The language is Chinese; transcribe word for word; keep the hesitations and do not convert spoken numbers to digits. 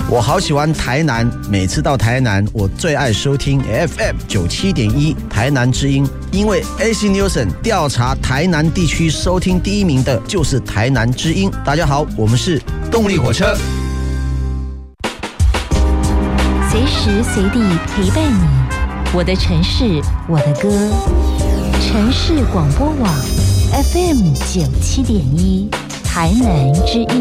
我好喜欢台南，每次到台南，我最爱收听 F M 九七点一台南之音，因为 A C Nielsen 调查台南地区收听第一名的就是台南之音。大家好，我们是动力火车， 随时随地陪伴你，我的城市，我的歌，城市广播网 F M 九七点一台南之音。